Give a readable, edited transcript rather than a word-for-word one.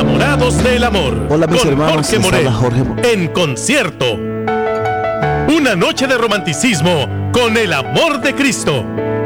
Enamorados del Amor. Hola mis con hermanos, Jorge Morel, Jorge Morel. en concierto. Una noche de romanticismo con el amor de Cristo.